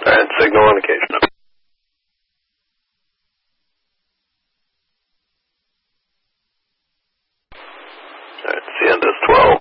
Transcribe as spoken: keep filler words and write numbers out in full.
Alright, signal indication. Alright, C N D S twelve.